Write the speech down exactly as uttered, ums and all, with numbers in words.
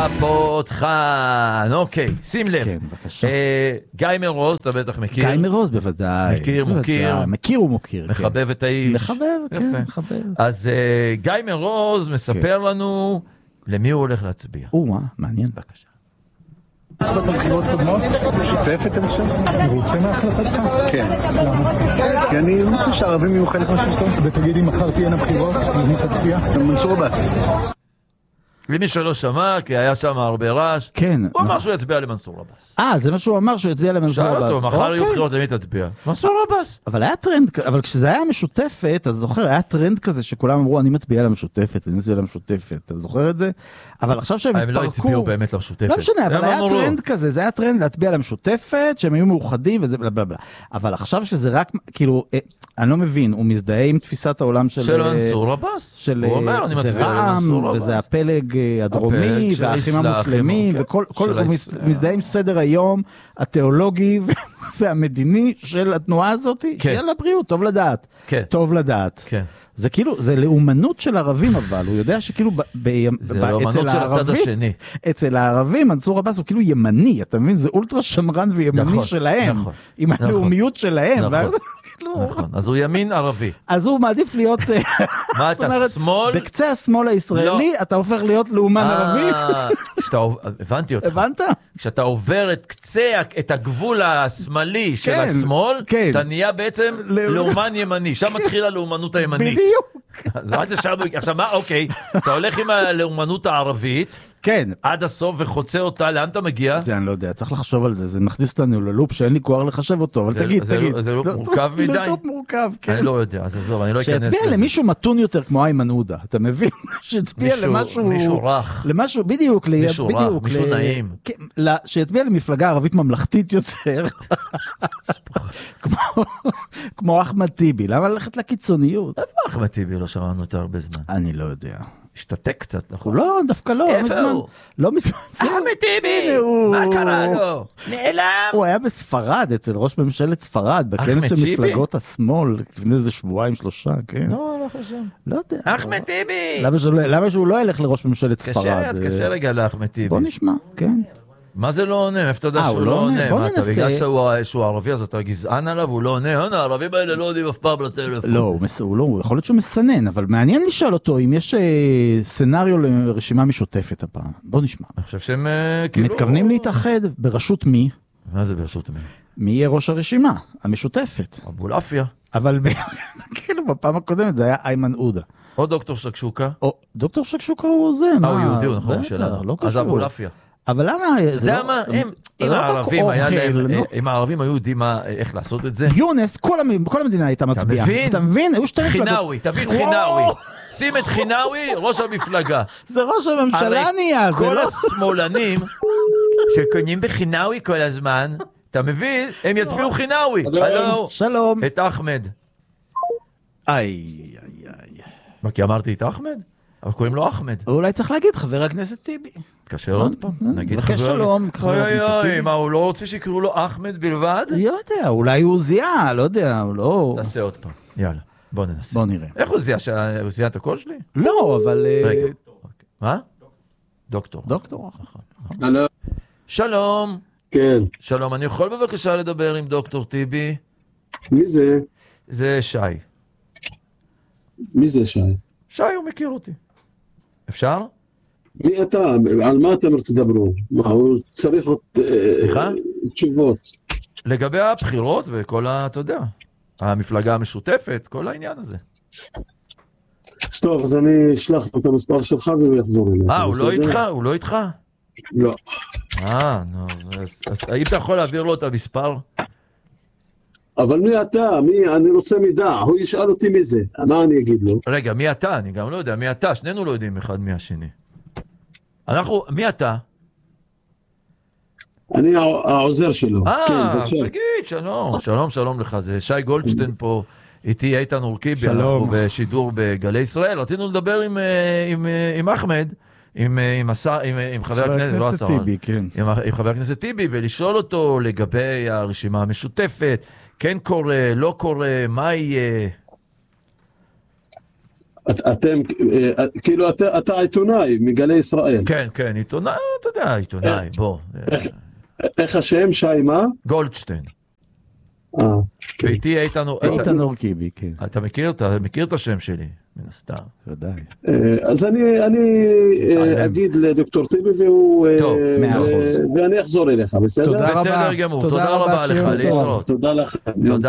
הפותחן. אוקיי, שים לב. כן, בבקשה. גיא מרוז, אתה בטח מכיר. גיא מרוז, בוודאי. מכיר, מוקיר. מכיר ומוקיר. מחבב את האיש. מחבב, כן, מחבב. אז גיא מרוז מספר לנו למי הוא הולך להצביע. או, מעניין. בבקשה. הצבעת בבחירות קודמות? משותפת, אני חושב? מרוצה מהחלטתך? כן. למה? כי אני לא חושב שהערבים יהיו חלק מהשלטון. ותגיד אם מחר תהיינה בחירות, למי תצביע? מנסור עבאס. למי שלא שמע, כי היה שם הרבה רעש, כן. הוא אמר שהוא יצביע למנסור עבאס. אה, זה מה שהוא אמר, שהוא יצביע למנסור עבאס. שאל אותו, מחר יהיו בחירות, למי תצביע? מנסור עבאס. אבל היה טרנד, אבל כשזה היה משותפת, אז זוכר, היה טרנד כזה שכולם אמרו, אני מצביע למשותפת, אני מצביע למשותפת. אתה זוכר את זה? אבל עכשיו שהם התפרקו... הם לא הצביעו באמת למשותפת. לא משנה, אבל היה טרנד כזה, זה היה טרנד להצביע למשותפת, שהם היו מאוחדים וזה בלה בלה בלה. אבל עכשיו שזה רק, כאילו, אני לא מבין, הוא מזדהה עם תפיסת העולם של... של מנסור עבאס. הוא אומר, אני מצביע למנסור עבאס. וזה הפלג הדרומי, והאחים המוסלמים, וכל מזדהה עם סדר היום התיאולוגי והמדיני של התנועה הזאת, שיאללה בריאות, טוב לדעת. טוב לדעת. זה כאילו, זה לאומנות של ערבים, אבל הוא יודע שכאילו זה לאומנות של הצד השני. אצל הערבים, מנסור עבאס הוא כאילו ימני, אתה מבין? זה אולטרה שמרן וימני שלהם, עם הלאומיות שלהם. נכון, אז הוא ימין ערבי. אז הוא מעדיף להיות... מה אתה, שמאל? בקצה השמאל הישראלי, אתה הופך להיות לאומן ערבי. הבנתי אותך. הבנת? כשאתה עובר את קצה, את הגבול השמאלי של השמאל, אתה נהיה בעצם לאומן ימני. שם מתחילה לאומנות הימנית. בדיוק. עכשיו מה, אוקיי, אתה הולך עם הלאומנות הערבית, כן. עד הסוף וחוצה אותה, לאן אתה מגיע? זה אני לא יודע, צריך לחשוב על זה, זה מכניס אותנו ללופ שאין לי כוח לחשב אותו, אבל תגיד, תגיד. זה לופ מורכב מדי? זה לופ מורכב, כן. אני לא יודע, אז עזוב, אני לא אכנס לזה. שיצביע למישהו מתון יותר כמו איימן עודה, אתה מבין? שיצביע למשהו... מישהו רך. למשהו, בדיוק. מישהו רך, מישהו נעים. שיצביע למפלגה ערבית ממלכתית יותר, כמו אחמד טיבי, למה ללכת לקיצוניות? איפה אחמד טיבי לא שמענו יותר הרבה זמן? אני לא יודע. השתתק קצת, נכון? לא, דווקא לא. איפה הוא? לא מזמן. אחמד טיבי! מה קרה לו? נעלם! הוא היה בספרד, אצל ראש ממשלת ספרד, בכנס של מפלגות השמאל, לפני איזה שבועיים, שלושה, כן. לא, לא חושב. לא יודע. אחמד טיבי! למה שהוא לא ילך לראש ממשלת ספרד? קשה, קשה רגע לאחמד טיבי. בוא נשמע, כן. מה זה לא עונה? איפה אתה יודע שהוא לא עונה? בוא ננסה. בגלל שהוא ערבי, אז אתה גזען עליו, הוא לא עונה. הנה, הערבים האלה לא יודעים אף פעם לטלפון. לא, הוא יכול להיות שהוא מסנן, אבל מעניין לשאול אותו אם יש סנריו לרשימה משותפת הפעם. בוא נשמע. אני חושב שהם כאילו... מתכוונים להתאחד בראשות מי? מה זה בראשות מי? מי יהיה ראש הרשימה? המשותפת. אבולעפיה. אבל כאילו בפעם הקודמת זה היה איימן עודה. או דוקטור שקשוקה. או דוקטור שקשוקה הוא זה. אה, הוא יהודי, הוא נכון, שלנו. אז אבולעפיה. אבל למה... אתה יודע מה, אם הערבים היו יודעים איך לעשות את זה... יונס, כל המדינה הייתה מצביעה. אתה מבין? היו שתי מפלגות. חינאוי, תבין חינאוי. שים את חינאוי, ראש המפלגה. זה ראש הממשלה נהיה. כל השמאלנים שקונים בחינאוי כל הזמן, אתה מבין? הם יצביעו חינאוי. שלום. את אחמד. איי, איי, איי. מה, כי אמרתי את אחמד? אבל קוראים לו אחמד. אולי צריך להגיד חבר הכנסת טיבי. תקשר עוד פעם. נגיד חבר. שלום, חבר הכנסת טיבי. מה, הוא לא רוצה שיקראו לו אחמד בלבד? לא יודע, אולי הוא זיהה, לא יודע, הוא לא... תעשה עוד פעם. יאללה, בוא ננסה. בוא נראה. איך הוא זיהה? הוא זיהה את הקול שלי? לא, אבל... רגע. מה? דוקטור. דוקטור. שלום. כן. שלום, אני יכול בבקשה לדבר עם דוקטור טיבי? מי זה? זה שי. מי זה שי? שי, הוא מכיר אותי. אפשר? מי אתה? על מה אתם תדברו? מה, הוא צריך עוד סליחה? תשובות. לגבי הבחירות וכל ה... אתה יודע, המפלגה המשותפת, כל העניין הזה. טוב, אז אני אשלח את המספר שלך והוא יחזור אליי. אה, הוא לא איתך? הוא לא איתך? לא. אה, נו, אז האם אתה יכול להעביר לו את המספר? אבל מי אתה? מי? אני רוצה מידע. הוא ישאל אותי מי זה. מה אני אגיד לו? רגע, מי אתה? אני גם לא יודע. מי אתה? שנינו לא יודעים אחד מי השני. אנחנו, מי אתה? אני העוזר שלו. אה, אז תגיד, שלום. שלום, שלום לך. זה שי גולדשטיין פה, איתי איתן אורקיבי. אנחנו בשידור בגלי ישראל. רצינו לדבר עם, עם, עם אחמד, עם, עם, השר, עם, עם חבר הכנסת, לא השר, טיבי, כן. עם, עם חבר הכנסת טיבי, ולשאול אותו לגבי הרשימה המשותפת, כן קורה, לא קורה, מה יהיה? אתם, כאילו אתה עיתונאי מגלי ישראל. כן, כן, עיתונאי, אתה יודע, עיתונאי, בוא. איך השם, שי, מה? גולדשטיין. אה. ואיתי איתן אורקיבי, כן. אתה מכיר, אתה מכיר את השם שלי, מן הסתם. ודאי. אז אני אגיד לדוקטור טיבי והוא... טוב, מאה אחוז. ואני אחזור אליך, בסדר? תודה רבה. בסדר גמור, תודה רבה לך, להתראות. תודה לך.